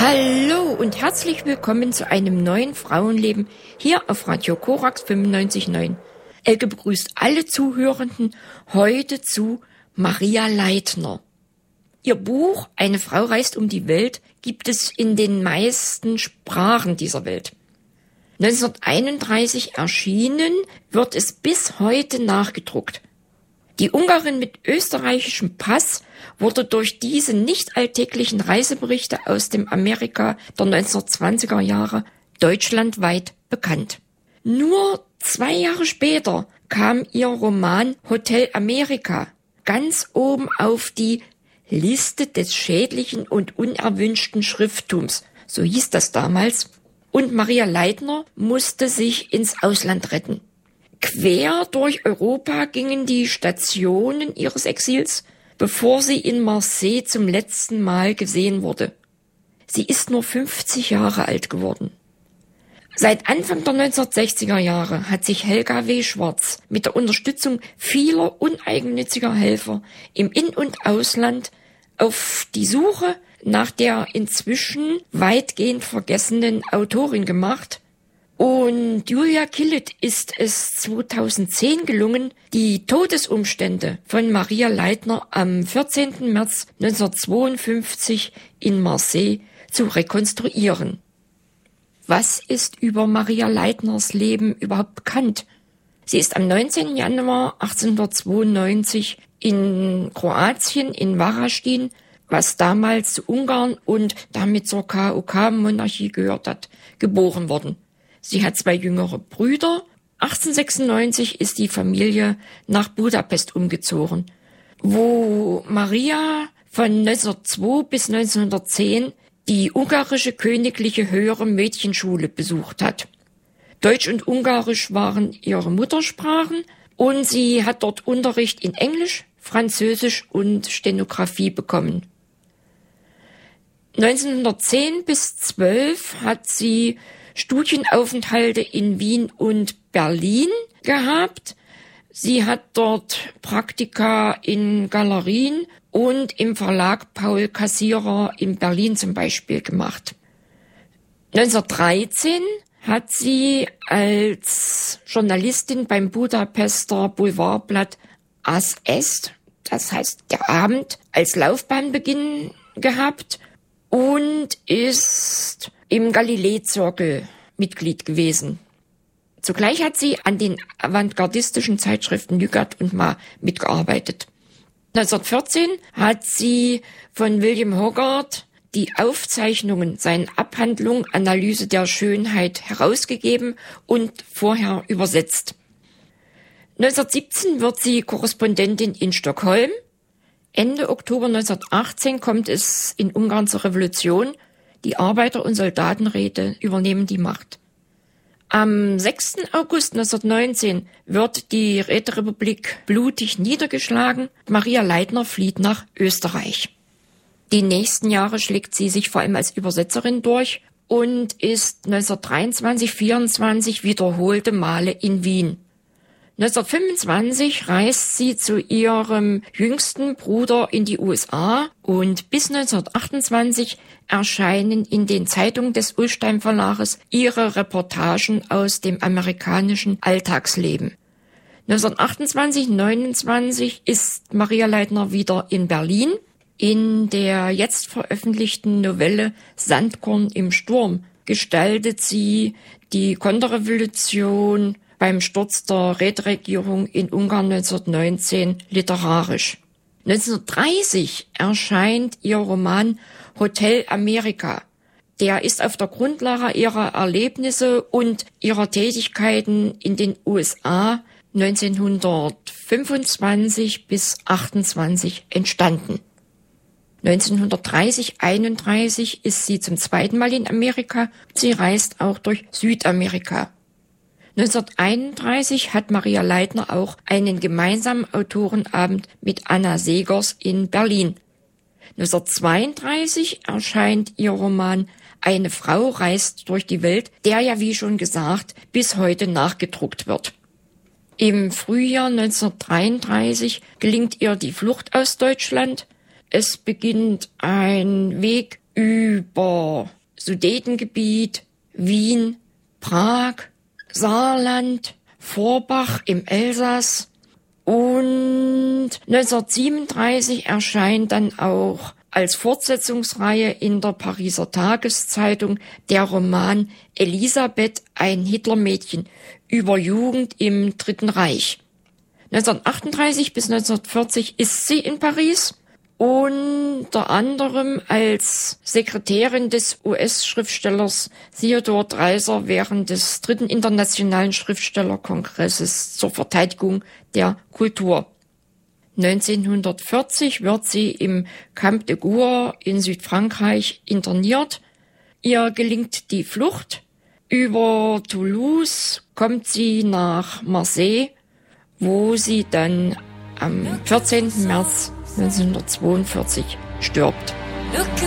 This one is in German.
Hallo und herzlich willkommen zu einem neuen Frauenleben hier auf Radio Korax 95.9. Elke begrüßt alle Zuhörenden heute zu Maria Leitner. Ihr Buch Eine Frau reist um die Welt gibt es in den meisten Sprachen dieser Welt. 1931 erschienen, wird es bis heute nachgedruckt. Die Ungarin mit österreichischem Pass wurde durch diese nicht alltäglichen Reiseberichte aus dem Amerika der 1920er Jahre deutschlandweit bekannt. Nur 2 Jahre später kam ihr Roman Hotel Amerika ganz oben auf die Liste des schädlichen und unerwünschten Schrifttums, so hieß das damals, und Maria Leitner musste sich ins Ausland retten. Quer durch Europa gingen die Stationen ihres Exils, bevor sie in Marseille zum letzten Mal gesehen wurde. Sie ist nur 50 Jahre alt geworden. Seit Anfang der 1960er Jahre hat sich Helga W. Schwarz mit der Unterstützung vieler uneigennütziger Helfer im In- und Ausland auf die Suche nach der inzwischen weitgehend vergessenen Autorin gemacht. Und Julia Killet ist es 2010 gelungen, die Todesumstände von Maria Leitner am 14. März 1952 in Marseille zu rekonstruieren. Was ist über Maria Leitners Leben überhaupt bekannt? Sie ist am 19. Januar 1892 in Kroatien, in Varaždin, was damals zu Ungarn und damit zur KOK-Monarchie gehört hat, geboren worden. Sie hat 2 jüngere Brüder. 1896 ist die Familie nach Budapest umgezogen, wo Maria von 1902 bis 1910 die ungarische königliche höhere Mädchenschule besucht hat. Deutsch und Ungarisch waren ihre Muttersprachen und sie hat dort Unterricht in Englisch, Französisch und Stenografie bekommen. 1910 bis 12 hat sie Studienaufenthalte in Wien und Berlin gehabt. Sie hat dort Praktika in Galerien und im Verlag Paul Kassierer in Berlin zum Beispiel gemacht. 1913 hat sie als Journalistin beim Budapester Boulevardblatt Az Est, das heißt der Abend, als Laufbahnbeginn gehabt und ist im Galilei-Zirkel Mitglied gewesen. Zugleich hat sie an den avantgardistischen Zeitschriften Lügert und Ma mitgearbeitet. 1914 hat sie von William Hogarth die Aufzeichnungen seiner Abhandlung Analyse der Schönheit herausgegeben und vorher übersetzt. 1917 wird sie Korrespondentin in Stockholm. Ende Oktober 1918 kommt es in Ungarn zur Revolution. Die Arbeiter- und Soldatenräte übernehmen die Macht. Am 6. August 1919 wird die Räterepublik blutig niedergeschlagen. Maria Leitner flieht nach Österreich. Die nächsten Jahre schlägt sie sich vor allem als Übersetzerin durch und ist 1923-24 wiederholte Male in Wien. 1925 reist sie zu ihrem jüngsten Bruder in die USA und bis 1928 erscheinen in den Zeitungen des Ullstein Verlages ihre Reportagen aus dem amerikanischen Alltagsleben. 1928-29 ist Maria Leitner wieder in Berlin. In der jetzt veröffentlichten Novelle Sandkorn im Sturm gestaltet sie die Konterrevolution beim Sturz der Räteregierung in Ungarn 1919 literarisch. 1930 erscheint ihr Roman Hotel Amerika. Der ist auf der Grundlage ihrer Erlebnisse und ihrer Tätigkeiten in den USA 1925 bis 28 entstanden. 1930-31 ist sie zum 2. Mal in Amerika. Sie reist auch durch Südamerika. 1931 hat Maria Leitner auch einen gemeinsamen Autorenabend mit Anna Segers in Berlin. 1932 erscheint ihr Roman Eine Frau reist durch die Welt, der ja, wie schon gesagt, bis heute nachgedruckt wird. Im Frühjahr 1933 gelingt ihr die Flucht aus Deutschland. Es beginnt ein Weg über Sudetengebiet, Wien, Prag, Saarland, Forbach im Elsass. Und 1937 erscheint dann auch als Fortsetzungsreihe in der Pariser Tageszeitung der Roman Elisabeth, ein Hitlermädchen über Jugend im Dritten Reich. 1938 bis 1940 ist sie in Paris, unter anderem als Sekretärin des US-Schriftstellers Theodor Dreiser während des 3. Internationalen Schriftstellerkongresses zur Verteidigung der Kultur. 1940 wird sie im Camp de Gour in Südfrankreich interniert. Ihr gelingt die Flucht. Über Toulouse kommt sie nach Marseille, wo sie dann am 14. März 1942 stirbt.